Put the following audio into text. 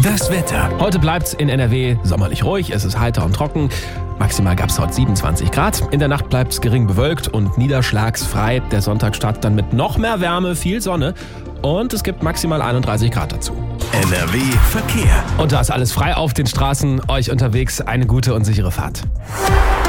Das Wetter. Heute bleibt's in NRW sommerlich ruhig, es ist heiter und trocken. Maximal gab's heute 27 Grad. In der Nacht bleibt's gering bewölkt und niederschlagsfrei. Der Sonntag startet dann mit noch mehr Wärme, viel Sonne und es gibt maximal 31 Grad dazu. NRW Verkehr. Und da ist alles frei auf den Straßen. Euch unterwegs eine gute und sichere Fahrt.